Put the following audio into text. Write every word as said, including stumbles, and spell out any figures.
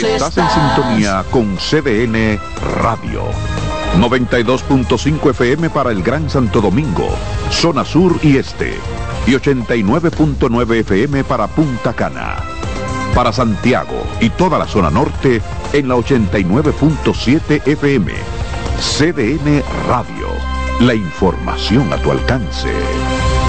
Estás en sintonía con C D N Radio. noventa y dos punto cinco F M para el Gran Santo Domingo, zona sur y este. Y ochenta y nueve punto nueve F M para Punta Cana. Para Santiago y toda la zona norte en la ochenta y nueve punto siete F M. C D N Radio. La información a tu alcance.